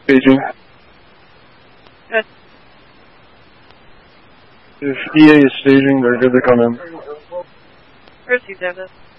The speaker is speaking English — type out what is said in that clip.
Paging. Good. If EA is staging, they're good to come in. Received, David.